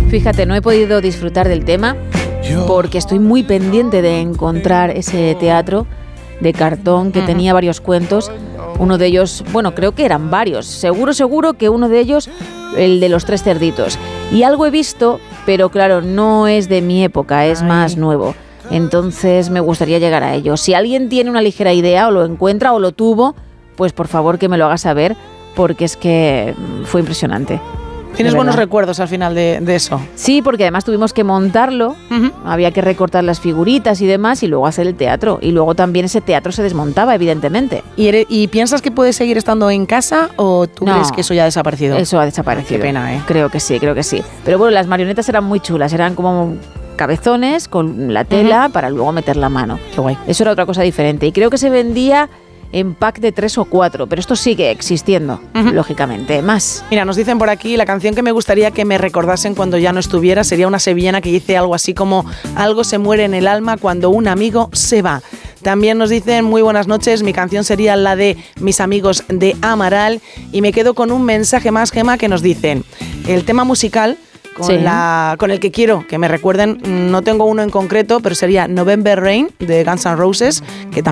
Fíjate, no he podido disfrutar del tema porque estoy muy pendiente de encontrar ese teatro de cartón que tenía varios cuentos. Uno de ellos, bueno, creo que eran varios. Seguro que uno de ellos, el de los 3 cerditos. Y algo he visto, pero claro, no es de mi época, es más nuevo. Entonces me gustaría llegar a ello. Si alguien tiene una ligera idea o lo encuentra o lo tuvo, pues por favor que me lo haga saber, porque es que fue impresionante. ¿Tienes buenos recuerdos al final de eso? Sí, porque además tuvimos que montarlo, había que recortar las figuritas y demás y luego hacer el teatro. Y luego también ese teatro se desmontaba, evidentemente. ¿Y piensas que puedes seguir estando en casa o tú crees que eso ya ha desaparecido? Eso ha desaparecido. Qué pena, ¿eh? Creo que sí. Pero bueno, las marionetas eran muy chulas, eran como cabezones con la tela para luego meter la mano. Qué guay. Eso era otra cosa diferente. Y creo que se vendía en pack de 3 o 4, pero esto sigue existiendo, lógicamente, más. Mira, nos dicen por aquí, la canción que me gustaría que me recordasen cuando ya no estuviera sería una sevillana que dice algo así como algo se muere en el alma cuando un amigo se va. También nos dicen, muy buenas noches, mi canción sería la de Mis amigos de Amaral, y me quedo con un mensaje más, Gemma, que nos dicen, el tema musical con el que quiero que me recuerden, no tengo uno en concreto, pero sería November Rain de Guns N' Roses, que también